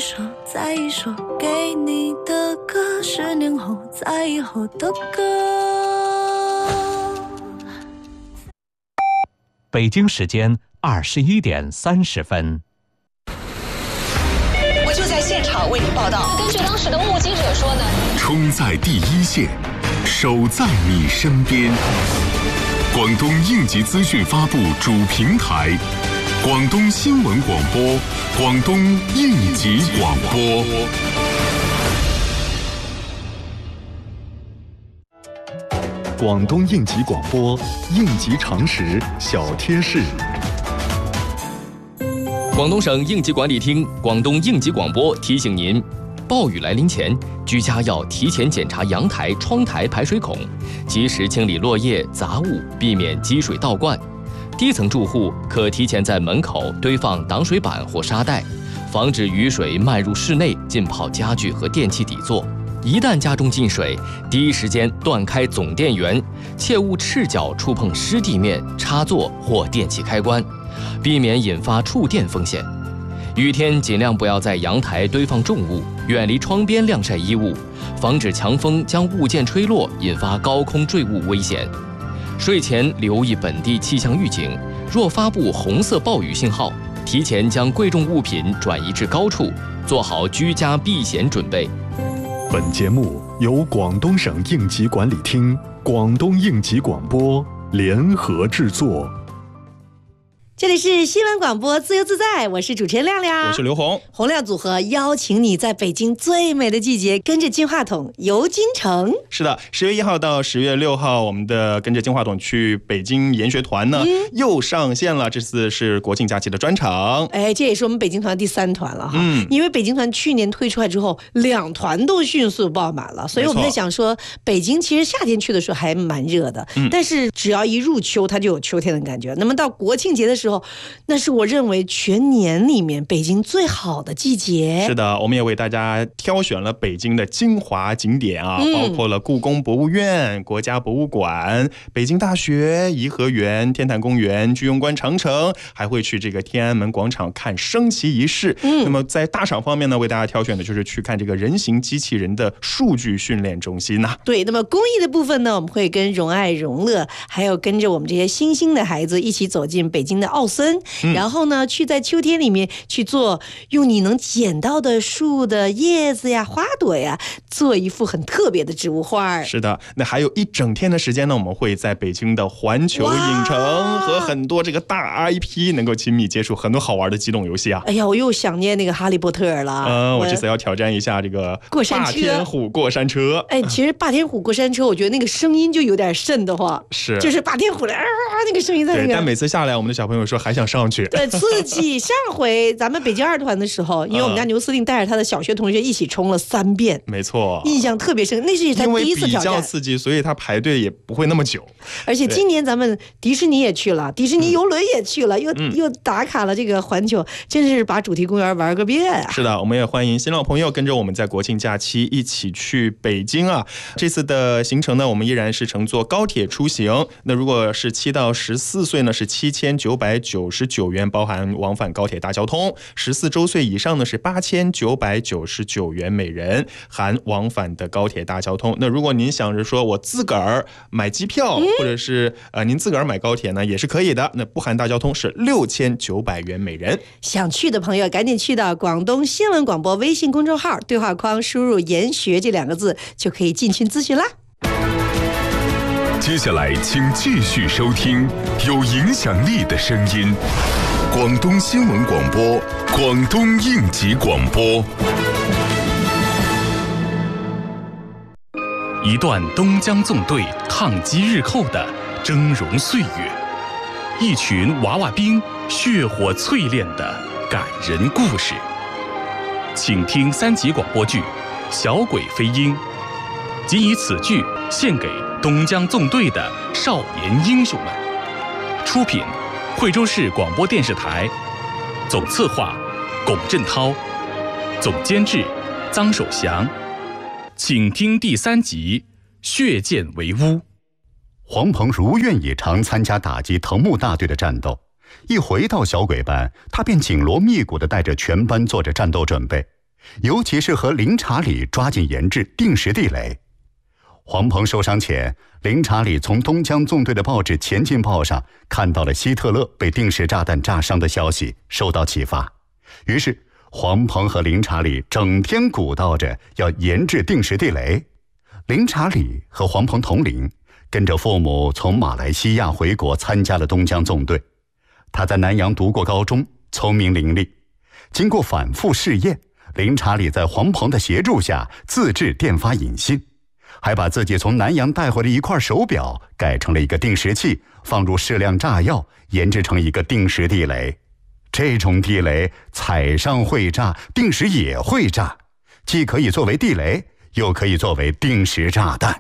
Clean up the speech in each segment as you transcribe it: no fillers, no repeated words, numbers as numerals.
说再说，给你的歌，10年后再以后的歌。 北京时间21点30分。 我就在现场为您报道。 根据当时的目击者说呢， 冲在第一线，守在你身边。广东应急资讯发布主平台，广东新闻广播，广东应急广播。 广东应急广播，应急常识小贴士。 广东省应急管理厅、广东应急广播提醒您：暴雨来临前，居家要提前检查阳台、窗台排水孔，及时清理落叶、杂物，避免积水倒灌。低层住户可提前在门口堆放挡水板或沙袋，防止雨水漫入室内浸泡家具和电器底座。一旦家中进水，第一时间断开总电源，切勿赤脚触碰湿地面、插座或电器开关，避免引发触电风险。雨天尽量不要在阳台堆放重物，远离窗边晾晒衣物，防止强风将物件吹落，引发高空坠物危险。睡前留意本地气象预警，若发布红色暴雨信号，提前将贵重物品转移至高处，做好居家避险准备。 本节目由广东省应急管理厅、广东应急广播联合制作。 这里是新闻广播自由自在，我是主持人亮亮， 我是刘红。 洪亮组合邀请你在北京最美的季节，跟着金话筒游京城。 是的，10月1号到10月6号，我们的跟着金话筒去北京研学团呢，又上线了。这次是国庆假期的专场。 哎，这也是我们北京团第3团了哈。因为北京团去年推出来之后，2团都迅速爆满了，所以我们在想说，北京其实夏天去的时候还蛮热的，但是只要一入秋，它就有秋天的感觉。那么到国庆节的时候，那是我认为全年里面北京最好的季节。 是的，我们也为大家挑选了北京的精华景点啊，包括了故宫博物院、国家博物馆、北京大学、颐和园、天坛公园、居庸关长城，还会去这个天安门广场看升旗仪式。那么在大赏方面呢，为大家挑选的就是去看这个人形机器人的数据训练中心呐。 对，那么公益的部分呢，我们会跟荣爱、荣乐，还有跟着我们这些新兴的孩子一起走进北京的奥森。然后呢，去在秋天里面去做，用你能捡到的树的叶子呀、花朵呀，做一幅很特别的植物画。 是的，那还有一整天的时间呢，我们会在北京的环球影城和很多这个大 IP 能够亲密接触很多好玩的机动游戏啊。 哎呀，我又想念那个哈利波特了。 我这次要挑战一下这个过山车， 霸天虎过山车。 哎，其实霸天虎过山车，我觉得那个声音就有点瘆得慌， 是， 就是霸天虎的那个声音在那个。 对，但每次下来，我们的小朋友说还想上去。 对，刺激。上回咱们北京2团的时候，因为我们家牛司令带着他的小学同学一起冲了3遍， 没错， 印象特别深。那是他第一次挑战，因为比较刺激，所以他排队也不会那么久。 而且今年咱们迪士尼也去了，迪士尼游轮也去了，又打卡了这个环球，真是把主题公园玩个遍啊！ 是的，我们也欢迎新老朋友跟着我们在国庆假期一起去北京啊。这次的行程呢，我们依然是乘坐高铁出行。那如果是7到14岁呢，是7999元，包含往返高铁大交通；14周岁以上呢是8999元每人，含往返的高铁大交通。那如果您想着说我自个儿买机票，或者是您自个儿买高铁呢，也是可以的。那不含大交通是6900元每人。 想去的朋友赶紧去到广东新闻广播微信公众号对话框输入研学这2个字，就可以进群咨询啦。 接下来请继续收听有影响力的声音，广东新闻广播，广东应急广播。 一段东江纵队抗击日寇的峥嵘岁月，一群娃娃兵血火淬炼的感人故事。请听3集广播剧《小鬼飞鹰》，仅以此剧献给东江纵队的少年英雄们。出品惠州市广播电视台，总策划龚振涛，总监制臧守祥。请听第3集《血溅为乌》。 黄鹏如愿以偿参加打击藤木大队的战斗，一回到小鬼班，他便紧锣密鼓地带着全班做着战斗准备。 尤其是和林查理抓紧研制定时地雷。黄鹏受伤前，林查理从东江纵队的报纸《前进报》上看到了希特勒被定时炸弹炸伤的消息，受到启发。于是黄鹏和林查理整天鼓捣着要研制定时地雷。林查理和黄鹏同龄，跟着父母从马来西亚回国参加了东江纵队。他在南洋读过高中，聪明伶俐。经过反复试验，林查理在黄鹏的协助下自制电发引信，还把自己从南洋带回的一块手表改成了一个定时器，放入适量炸药，研制成一个定时地雷。这种地雷踩上会炸，定时也会炸，既可以作为地雷，又可以作为定时炸弹。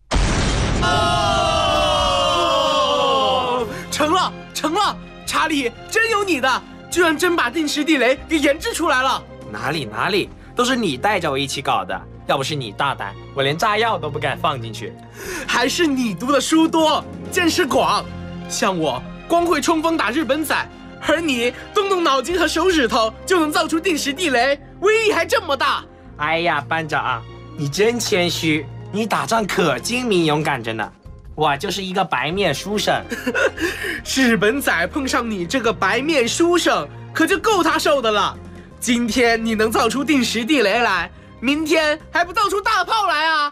成了！查理，真有你的，居然真把定时地雷给研制出来了！ 哪里，都是你带着我一起搞的。要不是你大胆，我连炸药都不敢放进去。 还是你读的书多，见识广。像我光会冲锋打日本仔，而你动脑筋和手指头就能造出定时地雷，威力还这么大。 哎呀，班长，你真谦虚，你打仗可精明勇敢着呢。我就是一个白面书生。 日本仔碰上你这个白面书生，可就够他受的了。今天你能造出定时地雷来，明天还不造出大炮来啊？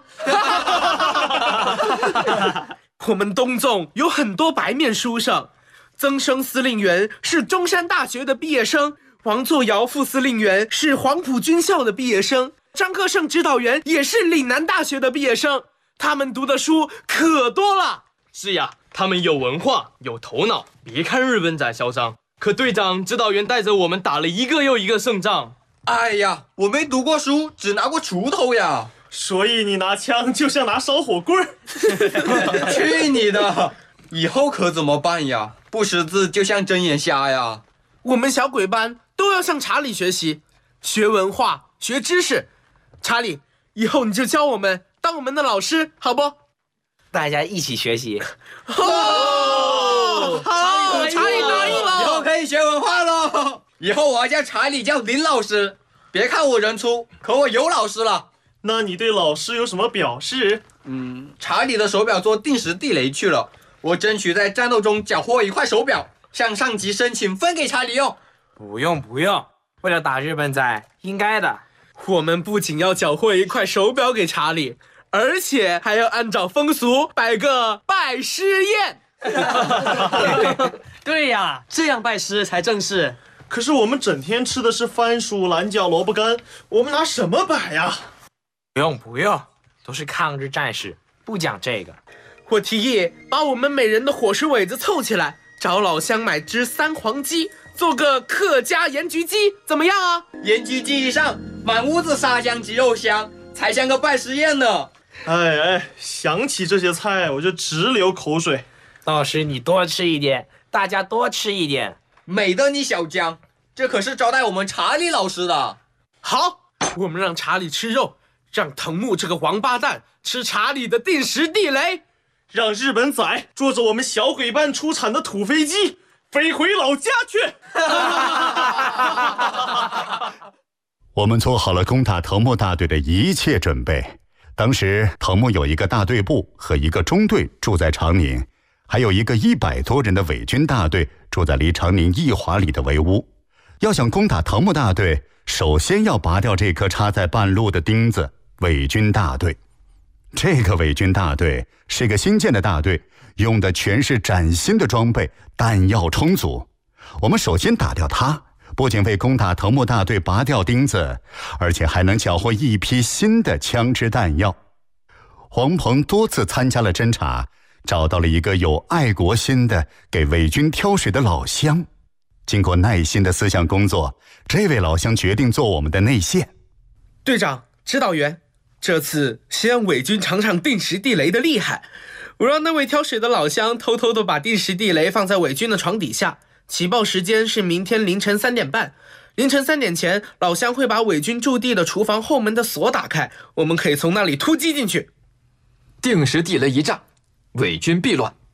我们东纵有很多白面书生，曾生司令员是中山大学的毕业生，王作尧副司令员是黄埔军校的毕业生，张克胜指导员也是岭南大学的毕业生。他们读的书可多了。 是呀，他们有文化，有头脑。别看日本仔嚣张，可队长、指导员带着我们打了一个又一个胜仗。 哎呀，我没读过书，只拿过锄头呀。 所以你拿枪就像拿烧火棍。 去你的！以后可怎么办呀？不识字就像睁眼瞎呀。 我们小鬼班都要向查理学习，学文化，学知识。查理，以后你就教我们，当我们的老师，好不？ 大家一起学习。 好，查理答应了。 以后可以学文化喽。以后我要叫查理叫林老师。别看我人粗，可我有老师了。 那你对老师有什么表示？ 查理的手表做定时地雷去了，我争取在战斗中缴获一块手表，向上级申请分给查理用。 不用，为了打日本仔，应该的。 我们不仅要缴获一块手表给查理，而且还要按照风俗摆个拜师宴。 对呀，这样拜师才正式。 可是我们整天吃的是番薯、蓝椒、萝卜干，我们拿什么摆呀？ 不用，都是抗日战士，不讲这个。 我提议把我们每人的伙食尾子凑起来，找老乡买只三黄鸡，做个客家盐焗鸡，怎么样啊？ 盐焗鸡一上，满屋子沙香鸡肉香，才像个拜师宴呢。 想起这些菜我就直流口水。 老师，你多吃一点，大家多吃一点。 美的你小江，这可是招待我们查理老师的。 好，我们让查理吃肉，让藤木这个王八蛋吃查理的定时地雷， 让日本仔坐着我们小鬼班出产的土飞机飞回老家去。 我们做好了攻打藤木大队的一切准备。当时藤木有一个大队部和一个中队住在长宁，还有一个100多人的伪军大队住在离长宁1华里的围屋。要想攻打藤木大队，首先要拔掉这颗插在半路的钉子——伪军大队。这个伪军大队是个新建的大队，用的全是崭新的装备，弹药充足。我们首先打掉它，不仅为攻打藤木大队拔掉钉子，而且还能缴获一批新的枪支弹药。黄鹏多次参加了侦查，找到了一个有爱国心的给伪军挑水的老乡。经过耐心的思想工作，这位老乡决定做我们的内线。 队长、指导员，这次先让伪军尝尝定时地雷的厉害。我让那位挑水的老乡偷偷的把定时地雷放在伪军的床底下，起爆时间是明天凌晨3点半。凌晨3点前，老乡会把伪军驻地的厨房后门的锁打开，我们可以从那里突击进去。 定时地雷一炸，伪军必乱。